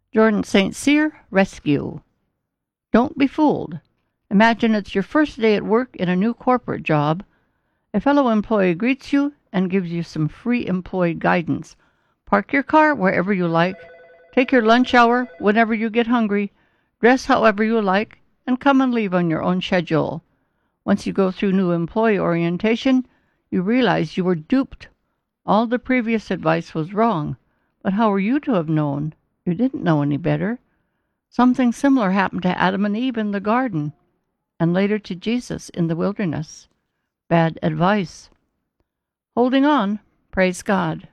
Jordan St. Cyr, Rescue. Don't be fooled. Imagine it's your first day at work in a new corporate job. A fellow employee greets you and gives you some free employee guidance. Park your car wherever you like, take your lunch hour whenever you get hungry, dress however you like, and come and leave on your own schedule. Once you go through new employee orientation, you realize you were duped. All the previous advice was wrong. But how were you to have known? You didn't know any better. Something similar happened to Adam and Eve in the garden, and later to Jesus in the wilderness. Bad advice. Holding on, praise God.